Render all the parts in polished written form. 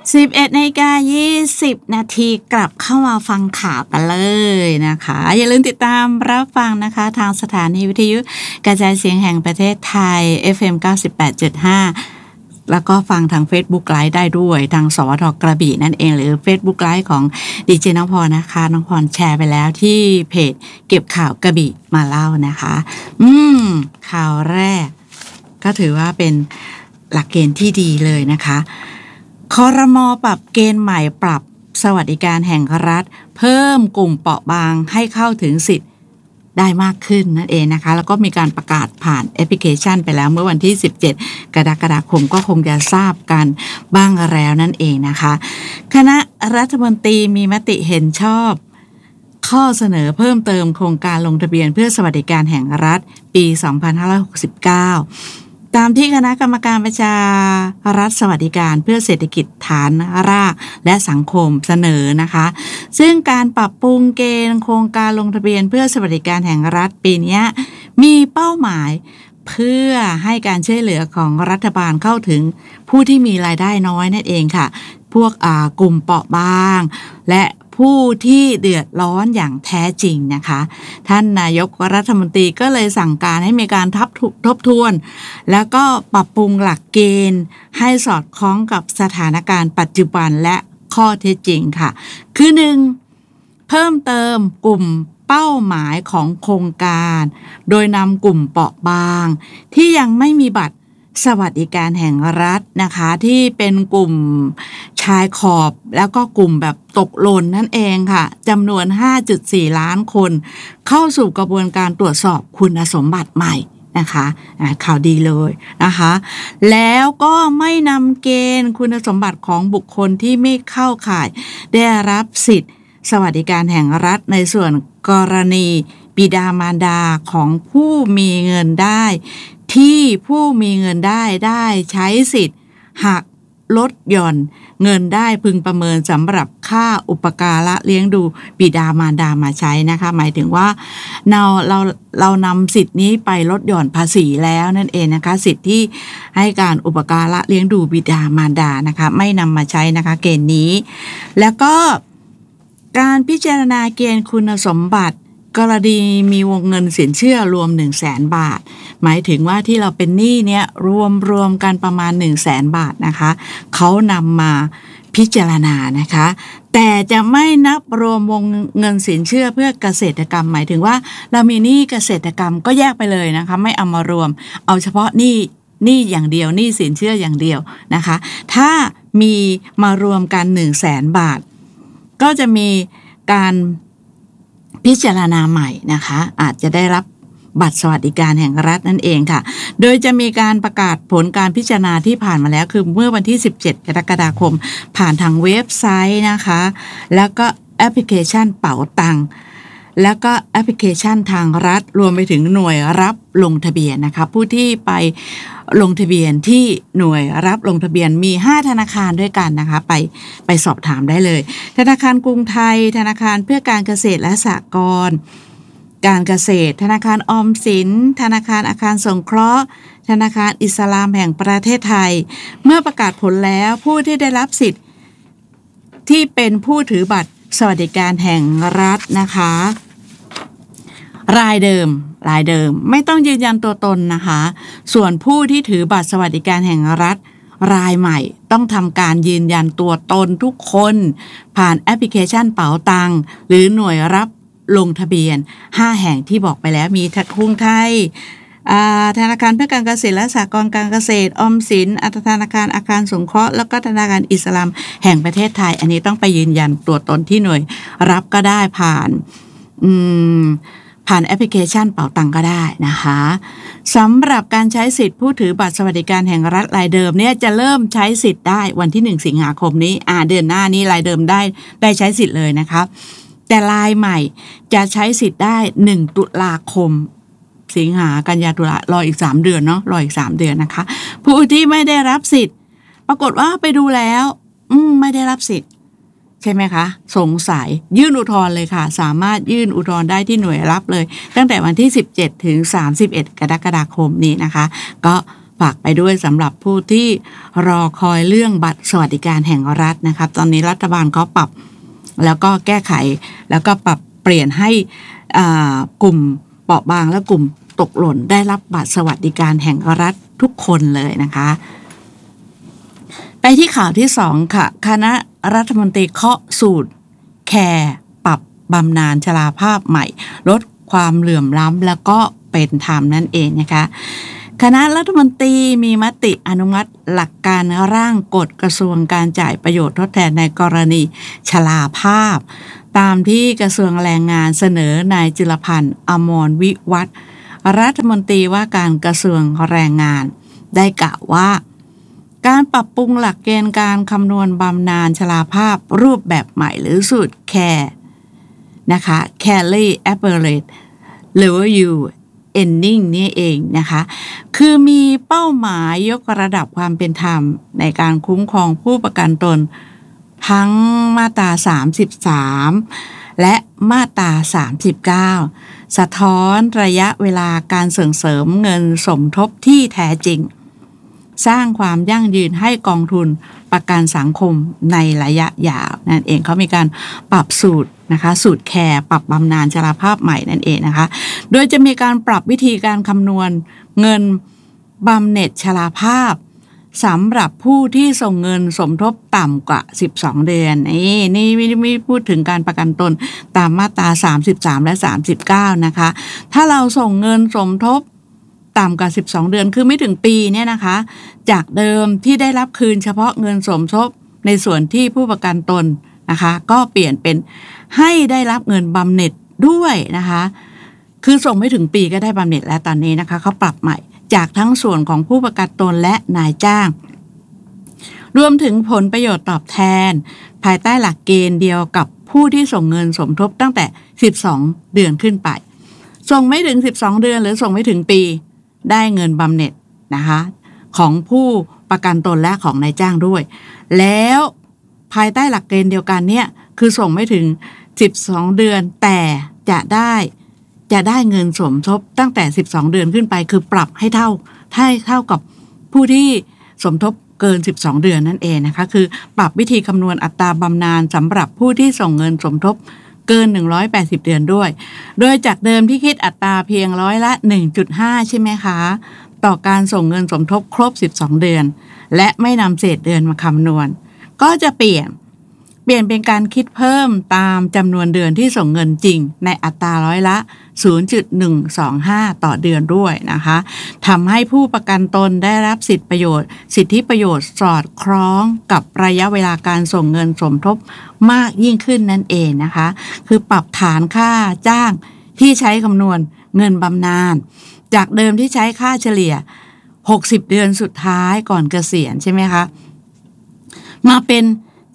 11:20 น.กลับเข้ามาฟังข่าวกันเลยนะคะอย่าลืมติดตามรับฟังนะคะทางสถานีวิทยุกระจายเสียงแห่งประเทศไทย FM 98.5 แล้วก็ฟังทาง Facebook Live ได้ด้วยทางสวทกระบี่นั่นเองหรือ Facebook Live ของดีเจน้องพรนะคะน้องพรแชร์ไปแล้วที่เพจเก็บข่าวกระบี่มาเล่านะคะข่าวแรกก็ถือว่าเป็นหลักเกณฑ์ที่ดีเลยนะคะครม.ปรับเกณฑ์ใหม่ปรับสวัสดิการแห่งรัฐเพิ่มกลุ่มเปราะบางให้เข้าถึงสิทธิ์ได้มากขึ้นนั่นเองนะคะแล้วก็มีการประกาศผ่านแอปพลิเคชันไปแล้วเมื่อวันที่17 กรกฎาคมก็คงจะทราบกันบ้างแล้วนั่นเองนะคะคณะรัฐมนตรีมีมติเห็นชอบข้อเสนอเพิ่มเติมโครงการลงทะเบียนเพื่อสวัสดิการแห่งรัฐปี 2569ตามที่คณะกรรมการประชารัฐสวัสดิการเพื่อเศรษฐกิจฐานรากและสังคมเสนอนะคะซึ่งการปรับปรุงเกณฑ์โครงการลงทะเบียนเพื่อสวัสดิการแห่งรัฐปีนี้มีเป้าหมายเพื่อให้การช่วยเหลือของรัฐบาลเข้าถึงผู้ที่มีรายได้น้อยนั่นเองค่ะพวกกลุ่มเปราะบางและผู้ที่เดือดร้อนอย่างแท้จริงนะคะท่านนายกรัฐมนตรีก็เลยสั่งการให้มีการทบทวนแล้วก็ปรับปรุงหลักเกณฑ์ให้สอดคล้องกับสถานการณ์ปัจจุบันและข้อเท็จจริงค่ะคือ 1. เพิ่มเติมกลุ่มเป้าหมายของโครงการโดยนำกลุ่มเปราะบางที่ยังไม่มีบัตรสวัสดิการแห่งรัฐนะคะที่เป็นกลุ่มชายขอบแล้วก็กลุ่มแบบตกหล่นนั่นเองค่ะจำนวน 5.4 ล้านคนเข้าสู่กระบวนการตรวจสอบคุณสมบัติใหม่นะคะข่าวดีเลยนะคะแล้วก็ไม่นำเกณฑ์คุณสมบัติของบุคคลที่ไม่เข้าข่ายได้รับสิทธิ์สวัสดิการแห่งรัฐในส่วนกรณีบิดามารดาของผู้มีเงินได้ที่ผู้มีเงินได้ใช้สิทธิ์หักลดหย่อนเงินได้พึงประเมินสำหรับค่าอุปการะเลี้ยงดูบิดามารดามาใช้นะคะหมายถึงว่าเรานำสิทธินี้ไปลดหย่อนภาษีแล้วนั่นเองนะคะสิทธิที่ให้การอุปการะเลี้ยงดูบิดามารดานะคะไม่นำมาใช้นะคะเกณฑ์นี้แล้วก็การพิจารณาเกณฑ์คุณสมบัติกรณีมีวงเงินสินเชื่อรวม 100,000 บาทหมายถึงว่าที่เราเป็นหนี้เนี่ยรวมกันประมาณ 100,000 บาทนะคะเขานำมาพิจารณานะคะแต่จะไม่นับรวมวงเงินสินเชื่อเพื่อเกษตรกรรมหมายถึงว่าเรามีหนี้เกษตรกรรมก็แยกไปเลยนะคะไม่เอามารวมเอาเฉพาะหนี้อย่างเดียวหนี้สินเชื่ออย่างเดียวนะคะถ้ามีมารวมกัน 100,000 บาทก็จะมีการพิจารณาใหม่นะคะอาจจะได้รับบัตรสวัสดิการแห่งรัฐนั่นเองค่ะโดยจะมีการประกาศผลการพิจารณาที่ผ่านมาแล้วคือเมื่อวันที่17 กรกฎาคมผ่านทางเว็บไซต์นะคะแล้วก็แอปพลิเคชันเป๋าตังค์แล้วก็แอปพลิเคชันทางรัฐรวมไปถึงหน่วยรับลงทะเบียนนะคะผู้ที่ไปลงทะเบียนที่หน่วยรับลงทะเบียนมี5ธนาคารด้วยกันนะคะไปสอบถามได้เลยธนาคารกรุงไทยธนาคารเพื่อการเกษตรและสหกรณ์การเกษตรธนาคารออมสินธนาคารอาคารสงเคราะห์ธนาคารอิสลามแห่งประเทศไทยเมื่อประกาศผลแล้วผู้ที่ได้รับสิทธิ์ที่เป็นผู้ถือบัตรสวัสดิการแห่งรัฐนะคะรายเดิมไม่ต้องยืนยันตัวตนนะคะส่วนผู้ที่ถือบัตรสวัสดิการแห่งรัฐรายใหม่ต้องทำการยืนยันตัวตนทุกคนผ่านแอปพลิเคชันเป๋าตังค์หรือหน่วยรับลงทะเบียน5แห่งที่บอกไปแล้วมีกรุงไทยธนาคารเพื่อการเกษตรและสหกรณ์การเกษตรออมสินธนาคารอาคารสงเคราะห์แล้วก็ธนาคารอิสลามแห่งประเทศไทยอันนี้ต้องไปยืนยันตัวตนที่หน่วยรับก็ได้ผ่านแอปพลิเคชันเป๋าตังก็ได้นะคะสำหรับการใช้สิทธิ์ผู้ถือบัตรสวัสดิการแห่งรัฐรายเดิมเนี่ยจะเริ่มใช้สิทธิ์ได้วันที่1 สิงหาคมนี้เดือนหน้านี้รายเดิมได้ใช้สิทธิ์เลยนะคะแต่รายใหม่จะใช้สิทธิ์ได้1 ตุลาคมสิงหากันยาตุลารออีก3 เดือนเนาะรออีก3 เดือนนะคะผู้ที่ไม่ได้รับสิทธิ์ปรากฏว่าไปดูแล้วไม่ได้รับสิทธิ์ใช่ไหมคะสงสัยยื่นอุทธรณ์เลยค่ะสามารถยื่นอุทธรณ์ได้ที่หน่วยรับเลยตั้งแต่วันที่17 ถึง 31 กรกฎาคมนี้นะคะก็ไปากไปด้วยสำหรับผู้ที่รอคอยเรื่องบัตรสวัสดิการแห่งรัฐนะครับตอนนี้รัฐบาลเขาปรับแล้วก็แก้ไขแล้วก็ปรับเปลี่ยนให้กลุ่มเปราะบางและกลุ่มตกหล่นได้รับบัตรสวัสดิการแห่งรัฐทุกคนเลยนะคะไปที่ข่าวที่2ค่ะคณะรัฐมนตรีเคาะสูตรแคร์ปรับบำนาญชราภาพใหม่ลดความเหลื่อมล้ำแล้วก็เป็นธรรมนั่นเองนะคะคณะรัฐมนตรีมีมติอนุมัติหลักการร่างกฎกระทรวงการจ่ายประโยชน์ทดแทนในกรณีชราภาพตามที่กระทรวงแรงงานเสนอนายจุลพันธ์อมรวิวัฒน์รัฐมนตรีว่าการกระทรวงแรงงานได้กล่าวว่าการปรับปรุงหลักเกณฑ์การคำนวณบำนาญชราภาพรูปแบบใหม่หรือสูตรแคร์นะคะ Carry Average Level Ending นี่เองนะคะคือมีเป้าหมายยกระดับความเป็นธรรมในการคุ้มครองผู้ประกันตนทั้งมาตรา33และมาตรา39สะท้อนระยะเวลาการส่งเสริมเงินสมทบที่แท้จริงสร้างความยั่งยืนให้กองทุนประกันสังคมในระยะยาวนั่นเองเขามีการปรับสูตรนะคะสูตรแคร์ปรับบำนาญชราภาพใหม่นั่นเองนะคะโดยจะมีการปรับวิธีการคำนวณเงินบำเหน็จชราภาพสำหรับผู้ที่ส่งเงินสมทบต่ำกว่า12เดือนนี่ไม่พูดถึงการประกันตนตามมาตรา33และ39นะคะถ้าเราส่งเงินสมทบต่ำกว่า12เดือนคือไม่ถึงปีเนี่ยนะคะจากเดิมที่ได้รับคืนเฉพาะเงินสมทบในส่วนที่ผู้ประกันตนนะคะก็เปลี่ยนเป็นให้ได้รับเงินบำเหน็จด้วยนะคะคือส่งไม่ถึงปีก็ได้บำเหน็จแล้วตอนนี้นะคะเขาปรับใหม่จากทั้งส่วนของผู้ประกันตนและนายจ้างรวมถึงผลประโยชน์ตอบแทนภายใต้หลักเกณฑ์เดียวกับผู้ที่ส่งเงินสมทบตั้งแต่12เดือนขึ้นไปส่งไม่ถึง12เดือนหรือส่งไม่ถึงปีได้เงินบำเหน็จนะคะของผู้ประกันตนและของนายจ้างด้วยแล้วภายใต้หลักเกณฑ์เดียวกันเนี่ยคือส่งไม่ถึง12เดือนแต่จะได้เงินสมทบตั้งแต่12เดือนขึ้นไปคือปรับให้เท่ากับผู้ที่สมทบเกิน12เดือนนั่นเองนะคะคือปรับวิธีคำนวณอัตราบำนาญสำหรับผู้ที่ส่งเงินสมทบเกิน180เดือนด้วยโดยจากเดิมที่คิดอัตราเพียงร้อยละ 1.5 ใช่ไหมคะต่อการส่งเงินสมทบครบ12เดือนและไม่นำเศษเดือนมาคำนวณก็จะเปลี่ยนเป็นการคิดเพิ่มตามจำนวนเดือนที่ส่งเงินจริงในอัตราร้อยละ 0.125 ต่อเดือนด้วยนะคะทำให้ผู้ประกันตนได้รับสิทธิประโยชน์สอดคล้องกับระยะเวลาการส่งเงินสมทบมากยิ่งขึ้นนั่นเองนะคะคือปรับฐานค่าจ้างที่ใช้คำนวณเงินบำนาญจากเดิมที่ใช้ค่าเฉลี่ย60เดือนสุดท้ายก่อนเกษียณใช่ไหมคะมาเป็น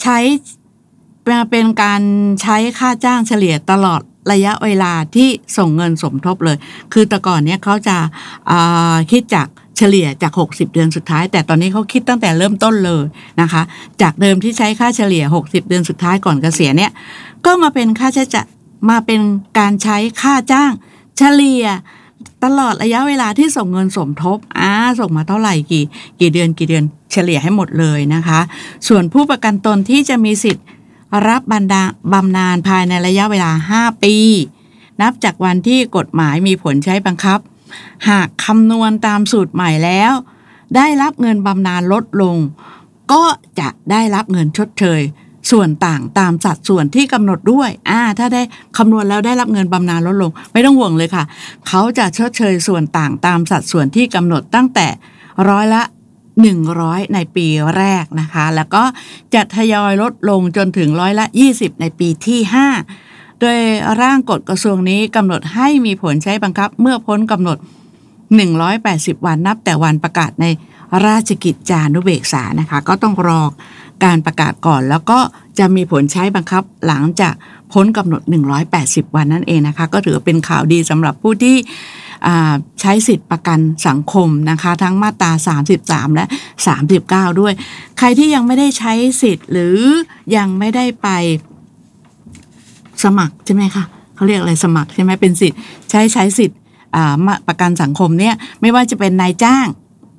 การใช้ค่าจ้างเฉลี่ยตลอดระยะเวลาที่ส่งเงินสมทบเลยคือแต่ก่อนเนี่ยเขาจะคิดจากเฉลี่ยจาก60เดือนสุดท้ายแต่ตอนนี้เขาคิดตั้งแต่เริ่มต้นเลยนะคะจากเดิมที่ใช้ค่าเฉลี่ย60เดือนสุดท้ายก่อนเกษียณเนี่ยก็มาเป็นการใช้ค่าจ้างเฉลี่ยตลอดระยะเวลาที่ส่งเงินสมทบส่งมาเท่าไหร่กี่เดือนเฉลี่ยให้หมดเลยนะคะส่วนผู้ประกันตนที่จะมีสิทธิ์รับบำนาญภายในระยะเวลา5ปีนับจากวันที่กฎหมายมีผลใช้บังคับหากคำนวณตามสูตรใหม่แล้วได้รับเงินบำนาญลดลงก็จะได้รับเงินชดเชยส่วนต่างตามสัดส่วนที่กำหนดด้วยถ้าได้คำนวณแล้วได้รับเงินบำนาญลดลงไม่ต้องห่วงเลยค่ะเขาจะชดเชยส่วนต่างตามสัดส่วนที่กำหนดตั้งแต่ร้อยละ100ในปีแรกนะคะแล้วก็จะทยอยลดลงจนถึงร้อยละ20ในปีที่5โดยร่างกฎกระทรวงนี้กำหนดให้มีผลใช้บังคับเมื่อพ้นกำหนด180วันนับแต่วันประกาศในราชกิจจานุเบกษานะคะก็ต้องรอการประกาศก่อนแล้วก็จะมีผลใช้บังคับหลังจากพ้นกำหนด180วันนั่นเองนะคะก็ถือเป็นข่าวดีสำหรับผู้ที่ใช้สิทธิประกันสังคมนะคะทั้งมาตรา33และ39ด้วยใครที่ยังไม่ได้ใช้สิทธิ์หรือยังไม่ได้ไปสมัครใช่ไหมคะเขาเรียกอะไรสมัครใช่ไหมเป็นสิทธิ์ใช้สิทธิ์ประกันสังคมเนี่ยไม่ว่าจะเป็นนายจ้าง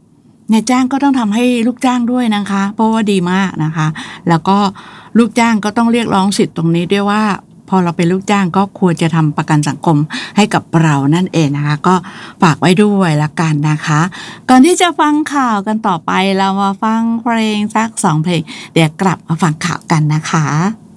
นายจ้างก็ต้องทำให้ลูกจ้างด้วยนะคะเพราะว่าดีมากนะคะแล้วก็ลูกจ้างก็ต้องเรียกร้องสิทธิ์ตรงนี้ด้วยว่าพอเราเป็นลูกจ้างก็ควรจะทำประกันสังคมให้กับเรานั่นเองนะคะก็ฝากไว้ด้วยละกันนะคะก่อนที่จะฟังข่าวกันต่อไปเรามาฟังเพลงสัก2 เพลงเดี๋ยวกลับมาฟังข่าวกันนะคะ